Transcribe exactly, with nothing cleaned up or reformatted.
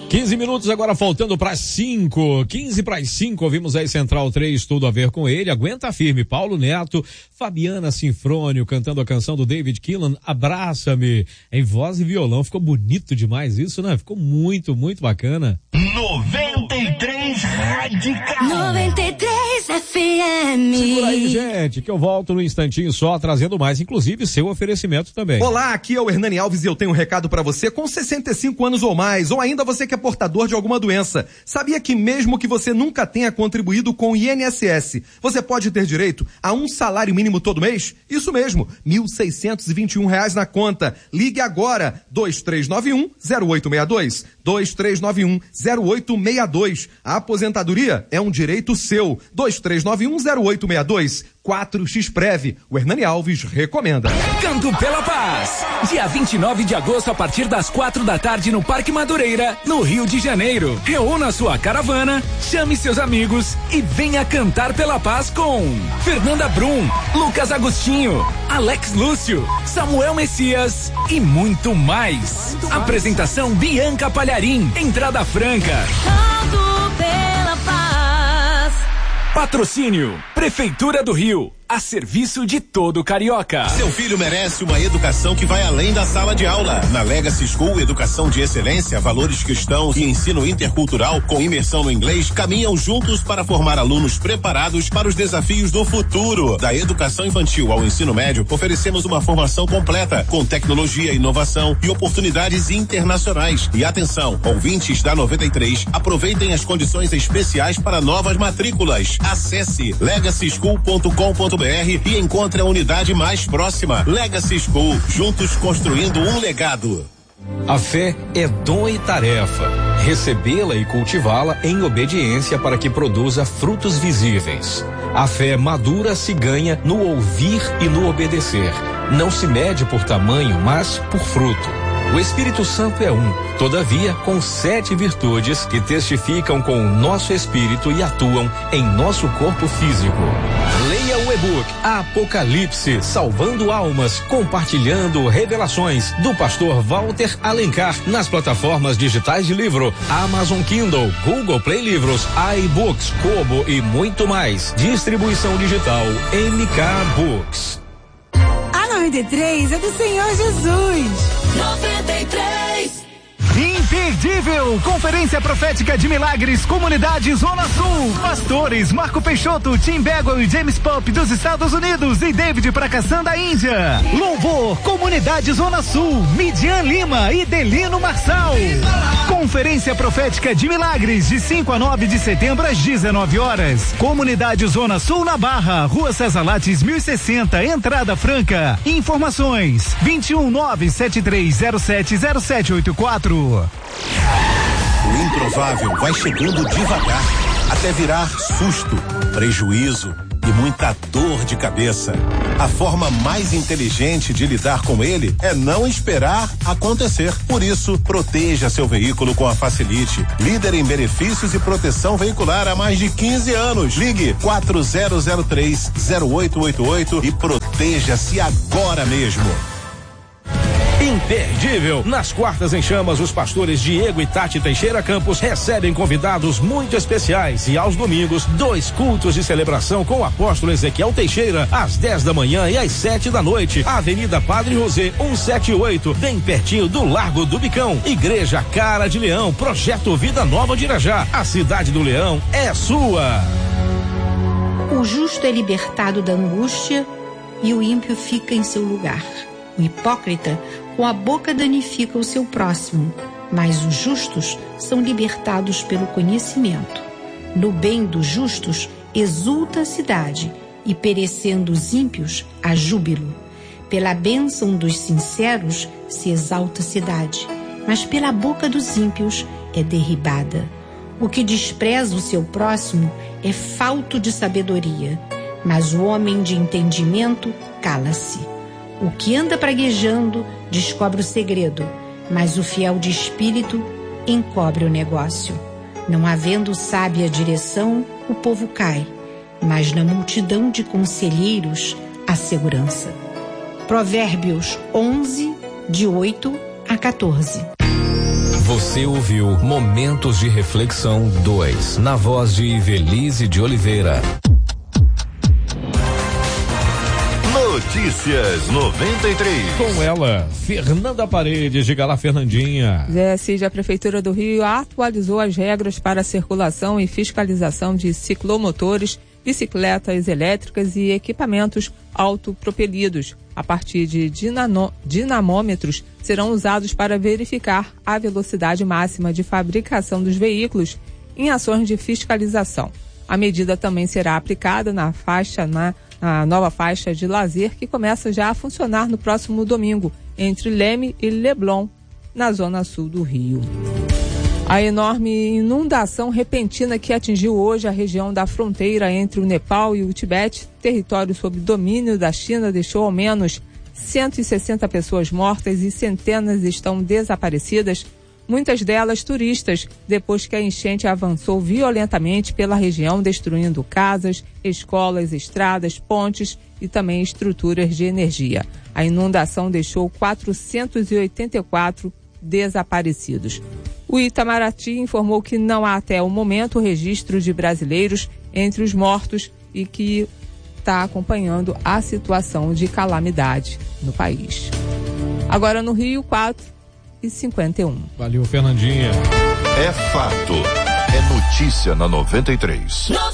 quinze minutos agora faltando para cinco. quinze para as cinco, ouvimos aí Central três, tudo a ver com ele. Aguenta firme, Paulo Neto, Fabiana Sinfrônio cantando a canção do David Keelan, Abraça-me, em voz e violão. Ficou bonito demais isso, né? Ficou muito, muito bacana. noventa e três Radical. noventa e três F M. Segura aí, gente, que eu volto no instantinho só, trazendo mais, inclusive seu oferecimento também. Olá, aqui é o Hernani Alves e eu tenho um recado para você com sessenta e cinco anos ou mais, ou ainda você que é portador de alguma doença. Sabia que mesmo que você nunca tenha contribuído com o I N S S, você pode ter direito a um salário mínimo todo mês? Isso mesmo, mil seiscentos e vinte e um reais na conta. Ligue agora, dois três nove um, zero oito seis dois, dois três nove um, zero oito seis dois. A aposentadoria é um direito seu. dois três nove um, zero oito seis dois. quatro X Prev. O Hernani Alves recomenda. Canto pela Paz. Dia vinte e nove de agosto, a partir das quatro da tarde, no Parque Madureira, no Rio de Janeiro. Reúna sua caravana, chame seus amigos e venha cantar pela paz com Fernanda Brum, Lucas Agostinho, Alex Lúcio, Samuel Messias e muito mais. Muito mais. Apresentação Bianca Palharim. Entrada franca. Canto pela paz. Patrocínio Prefeitura do Rio, a serviço de todo carioca. Seu filho merece uma educação que vai além da sala de aula. Na Legacy School, educação de excelência, valores cristãos e ensino intercultural com imersão no inglês caminham juntos para formar alunos preparados para os desafios do futuro. Da educação infantil ao ensino médio, oferecemos uma formação completa com tecnologia, inovação e oportunidades internacionais. E atenção, ouvintes da noventa e três, aproveitem as condições especiais para novas matrículas. Acesse legacy school ponto com ponto br e encontre a unidade mais próxima. Legacy School, juntos construindo um legado. A fé é dom e tarefa. Recebê-la e cultivá-la em obediência para que produza frutos visíveis. A fé madura se ganha no ouvir e no obedecer. Não se mede por tamanho, mas por fruto. O Espírito Santo é um, todavia com sete virtudes que testificam com o nosso espírito e atuam em nosso corpo físico. Leia o e-book Apocalipse, Salvando Almas, Compartilhando Revelações, do pastor Walter Alencar, nas plataformas digitais de livro, Amazon Kindle, Google Play Livros, iBooks, Kobo e muito mais. Distribuição digital M K Books. A noventa e três é do Senhor Jesus. noventa e três. Imperdível! Conferência Profética de Milagres, Comunidade Zona Sul. Pastores Marco Peixoto, Tim Bagwell e James Pop dos Estados Unidos e David Prakassan da Índia. Louvor, Comunidade Zona Sul, Midian Lima e Delino Marçal. Conferência Profética de Milagres, de cinco a nove de setembro às dezenove horas. Comunidade Zona Sul na Barra, Rua César Lattes mil e sessenta, entrada franca. Informações vinte e um nove sete três zero sete zero sete oito quatro. O improvável vai chegando devagar, até virar susto, prejuízo e muita dor de cabeça. A forma mais inteligente de lidar com ele é não esperar acontecer. Por isso, proteja seu veículo com a Facilite, líder em benefícios e proteção veicular há mais de quinze anos. Ligue quatro zero zero três zero oito oito oito e proteja-se agora mesmo. Imperdível! Nas quartas em chamas, os pastores Diego e Tati Teixeira Campos recebem convidados muito especiais e aos domingos, dois cultos de celebração com o apóstolo Ezequiel Teixeira, às dez da manhã e às sete da noite. Avenida Padre José, cento e setenta e oito, bem pertinho do Largo do Bicão. Igreja Cara de Leão, Projeto Vida Nova de Irajá. A cidade do Leão é sua. O justo é libertado da angústia e o ímpio fica em seu lugar. O hipócrita com a boca danifica o seu próximo, mas os justos são libertados pelo conhecimento. No bem dos justos exulta a cidade, e perecendo os ímpios, há júbilo. Pela bênção dos sinceros se exalta a cidade, mas pela boca dos ímpios é derribada. O que despreza o seu próximo é falto de sabedoria, mas o homem de entendimento cala-se. O que anda praguejando descobre o segredo, mas o fiel de espírito encobre o negócio. Não havendo sábia direção, o povo cai, mas na multidão de conselheiros há segurança. Provérbios onze, de oito a quatorze. Você ouviu Momentos de Reflexão dois, na voz de Ivelise de Oliveira. Notícias noventa e três. Com ela, Fernanda Paredes. Diga lá, Fernandinha. Zé Cid, a Prefeitura do Rio atualizou as regras para a circulação e fiscalização de ciclomotores, bicicletas elétricas e equipamentos autopropelidos. A partir de dinamo, dinamômetros serão usados para verificar a velocidade máxima de fabricação dos veículos em ações de fiscalização. A medida também será aplicada na faixa na a nova faixa de lazer que começa já a funcionar no próximo domingo, entre Leme e Leblon, na zona sul do Rio. A enorme inundação repentina que atingiu hoje a região da fronteira entre o Nepal e o Tibete, território sob domínio da China, deixou ao menos cento e sessenta pessoas mortas e centenas estão desaparecidas, muitas delas turistas, depois que a enchente avançou violentamente pela região, destruindo casas, escolas, estradas, pontes e também estruturas de energia. A inundação deixou quatrocentos e oitenta e quatro desaparecidos. O Itamaraty informou que não há até o momento registro de brasileiros entre os mortos e que está acompanhando a situação de calamidade no país. Agora no Rio, quatro e cinquenta e um. Valeu, Fernandinha. É fato. É notícia na noventa e três.